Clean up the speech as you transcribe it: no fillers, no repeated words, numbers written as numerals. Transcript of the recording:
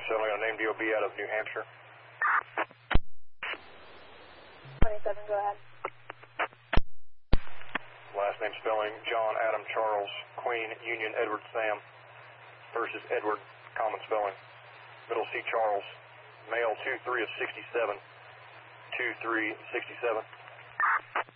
settling on name DOB out of New Hampshire. 27, go ahead. Last name spelling, John Adam Charles, Queen Union Edward Sam versus Edward, common spelling. Middle C Charles, male 2-3 of 67, 2-3, 67.